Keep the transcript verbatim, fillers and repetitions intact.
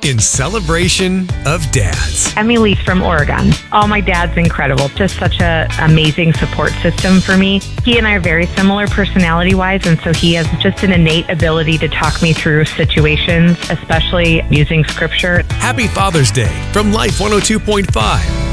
in celebration of dads. Emily's from Oregon. Oh, my dad's incredible. Just such a amazing support system for me. He and I are very similar personality-wise, and so he has just an innate ability to talk me through situations, especially using scripture. Happy Father's Day from Life one oh two point five.